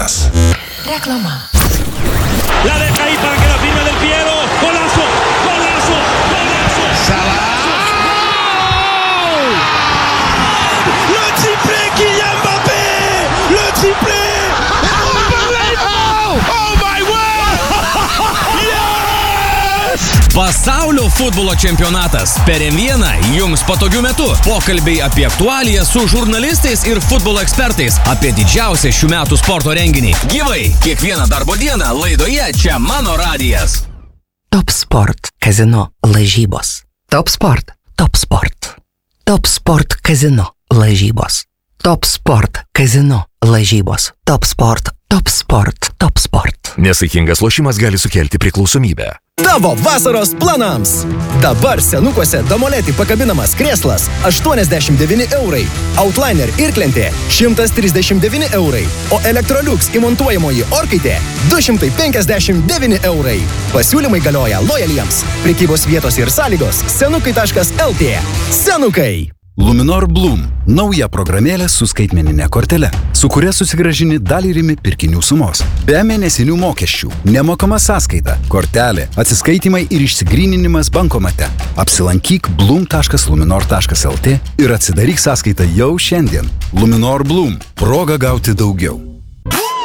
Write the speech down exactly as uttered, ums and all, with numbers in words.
čempionatas. Reklama. La deja ahí para que la firme del Piero. Golazo, golazo, golazo. Salah. Le triplé Kylian Mbappé. Le triplé. Oh my word. Yes! Pasaulio futbolo čempionatas per M vieną jums patogiu metu. Pokalbiai apie aktualijas su žurnalistais ir futbolo ekspertais apie didžiausią šių metų sporto renginį. Gyvai, kiekvieną darbo dieną laidoje Čia mano radijas. Top Sport Kazino lažybos. Top Sport. Top Sport. Top Sport Kazino lažybos. Top Sport Kazino lažybos. Top Sport. Top Sport. Top Sport. Nesaikingas lošimas gali sukelti priklausomybę. Tavo vasaros planams. Dabar senukuose Damoleti pakabinamas krėslas aštuoniasdešimt devyni eurai, Outliner irklentė šimtas trisdešimt devyni eurai, o Electrolux įmontuojamoji orkaitė du šimtai penkiasdešimt devyni eurai. Pasiūlymai galioja lojaliems. Prekybos vietos ir sąlygos senukai taškas el tė. Senukai. Luminor Bloom – nauja programėlė su skaitmeninė kortele, su kuria susigrąžini dalį rimi pirkinių sumos. Be mėnesinių mokesčių, nemokama sąskaita, kortelė, atsiskaitimai ir išsigryninimas bankomate. Apsilankyk bloom taškas luminor taškas el tė ir atsidaryk sąskaitą jau šiandien. Luminor Bloom – proga gauti daugiau.